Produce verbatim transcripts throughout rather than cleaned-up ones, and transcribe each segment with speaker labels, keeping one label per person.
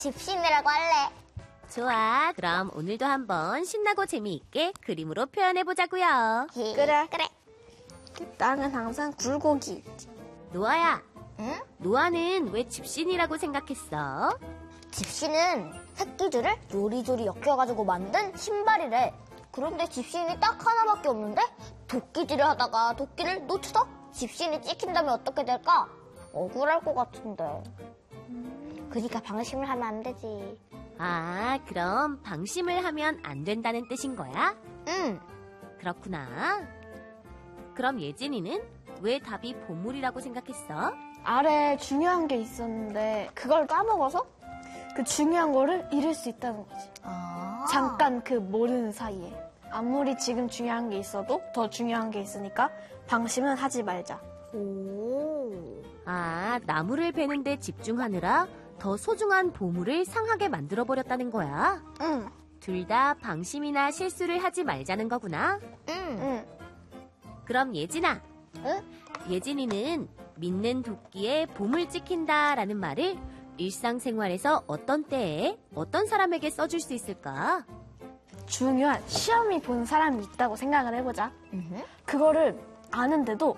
Speaker 1: 집신이라고 할래.
Speaker 2: 좋아, 그럼 오늘도 한번 신나고 재미있게 그림으로 표현해보자고요.
Speaker 3: 그래.
Speaker 1: 그래.
Speaker 3: 나는 항상 굴곡이.
Speaker 2: 노아야,
Speaker 1: 응?
Speaker 2: 노아는 왜 집신이라고 생각했어?
Speaker 1: 집신은 새끼들을 요리조리 엮여가지고 만든 신발이래. 그런데 집신이 딱 하나밖에 없는데 도끼질을 하다가 도끼를 놓쳐서 집신이 찍힌다면 어떻게 될까? 억울할 것 같은데. 그러니까 방심을 하면 안 되지.
Speaker 2: 아, 그럼 방심을 하면 안 된다는 뜻인 거야?
Speaker 1: 응.
Speaker 2: 그렇구나. 그럼 예진이는 왜 답이 보물이라고 생각했어?
Speaker 3: 아래 중요한 게 있었는데 그걸 까먹어서 그 중요한 거를 잃을 수 있다는 거지.
Speaker 1: 아.
Speaker 3: 잠깐 그 모르는 사이에. 아무리 지금 중요한 게 있어도 더 중요한 게 있으니까 방심은 하지 말자.
Speaker 1: 오.
Speaker 2: 아, 나무를 베는데 집중하느라 더 소중한 보물을 상하게 만들어버렸다는 거야.
Speaker 1: 응.
Speaker 2: 둘 다 방심이나 실수를 하지 말자는 거구나.
Speaker 1: 응.
Speaker 3: 응.
Speaker 2: 그럼 예진아.
Speaker 1: 응?
Speaker 2: 예진이는 믿는 도끼에 보물 찍힌다라는 말을 일상생활에서 어떤 때에 어떤 사람에게 써줄 수 있을까?
Speaker 3: 중요한 시험이 본 사람이 있다고 생각을 해보자.
Speaker 1: 응.
Speaker 3: 그거를 아는데도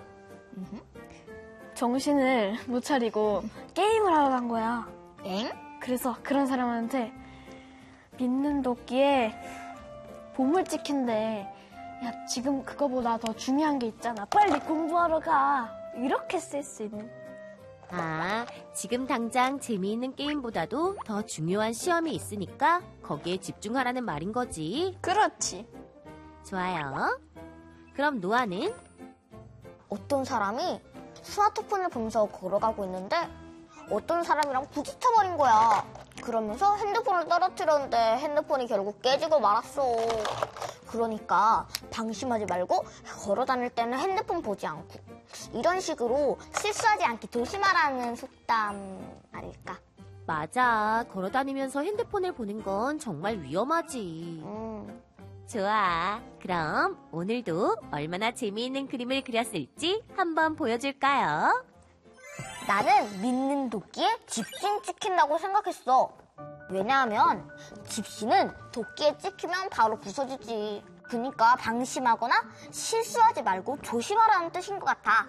Speaker 3: 정신을 못 차리고 게임을 하러 간 거야.
Speaker 1: 엥?
Speaker 3: 그래서 그런 사람한테 믿는 도끼에 보물 찍힌대. 야, 지금 그거보다 더 중요한 게 있잖아. 빨리 공부하러 가. 이렇게 쓸 수 있는.
Speaker 2: 아, 지금 당장 재미있는 게임보다도 더 중요한 시험이 있으니까 거기에 집중하라는 말인 거지.
Speaker 3: 그렇지.
Speaker 2: 좋아요. 그럼 노아는?
Speaker 1: 어떤 사람이 스마트폰을 보면서 걸어가고 있는데 어떤 사람이랑 부딪혀버린 거야. 그러면서 핸드폰을 떨어뜨렸는데 핸드폰이 결국 깨지고 말았어. 그러니까 방심하지 말고 걸어다닐 때는 핸드폰 보지 않고 이런 식으로 실수하지 않게 조심하라는 속담 아닐까?
Speaker 2: 맞아. 걸어다니면서 핸드폰을 보는 건 정말 위험하지.
Speaker 1: 음.
Speaker 2: 좋아. 그럼 오늘도 얼마나 재미있는 그림을 그렸을지 한번 보여줄까요?
Speaker 1: 나는 믿는 도끼에 집신 찍힌다고 생각했어. 왜냐하면 집신은 도끼에 찍히면 바로 부서지지. 그러니까 방심하거나 실수하지 말고 조심하라는 뜻인 것 같아.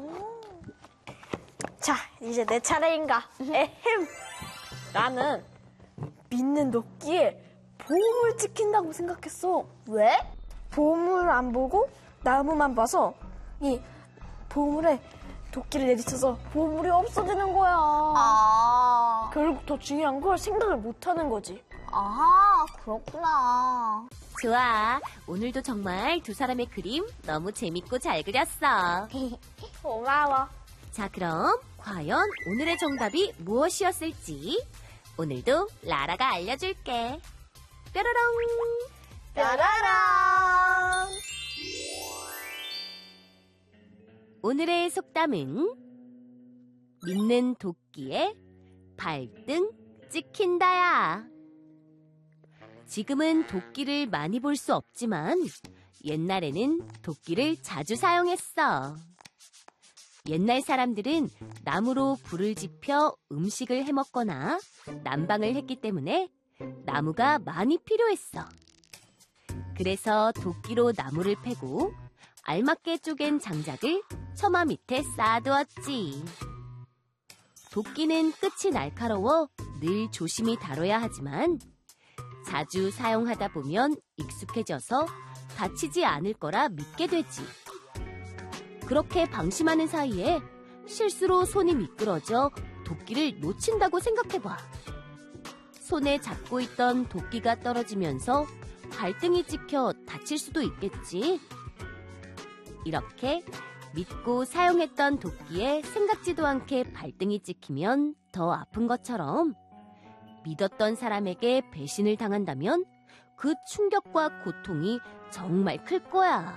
Speaker 3: 자, 이제 내 차례인가. 에헴. 나는 믿는 도끼에 보물 찍힌다고 생각했어.
Speaker 1: 왜?
Speaker 3: 보물 안 보고 나무만 봐서 이 보물에 도끼를 내리쳐서 보물이 없어지는 거야.
Speaker 1: 아,
Speaker 3: 결국 더 중요한 걸 생각을 못하는 거지.
Speaker 1: 아, 그렇구나.
Speaker 2: 좋아. 오늘도 정말 두 사람의 그림 너무 재밌고 잘 그렸어.
Speaker 3: 고마워.
Speaker 2: 자, 그럼 과연 오늘의 정답이 무엇이었을지 오늘도 라라가 알려줄게. 뾰로롱!
Speaker 1: 따라랑.
Speaker 2: 오늘의 속담은 믿는 도끼에 발등 찍힌다야. 지금은 도끼를 많이 볼 수 없지만 옛날에는 도끼를 자주 사용했어. 옛날 사람들은 나무로 불을 지펴 음식을 해먹거나 난방을 했기 때문에 나무가 많이 필요했어. 그래서 도끼로 나무를 패고 알맞게 쪼갠 장작을 처마 밑에 쌓아두었지. 도끼는 끝이 날카로워 늘 조심히 다뤄야 하지만 자주 사용하다 보면 익숙해져서 다치지 않을 거라 믿게 되지. 그렇게 방심하는 사이에 실수로 손이 미끄러져 도끼를 놓친다고 생각해봐. 손에 잡고 있던 도끼가 떨어지면서 발등이 찍혀 다칠 수도 있겠지. 이렇게 믿고 사용했던 도끼에 생각지도 않게 발등이 찍히면 더 아픈 것처럼 믿었던 사람에게 배신을 당한다면 그 충격과 고통이 정말 클 거야.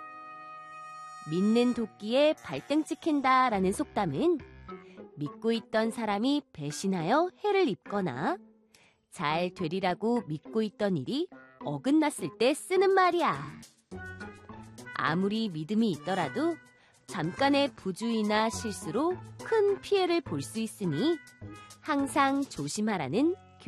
Speaker 2: 믿는 도끼에 발등 찍힌다라는 속담은 믿고 있던 사람이 배신하여 해를 입거나 잘 되리라고 믿고 있던 일이 어긋났을 때 쓰는 말이야. 아무리 믿음이 있더라도 잠깐의 부주의나 실수로 큰 피해를 볼 수 있으니 항상 조심하라는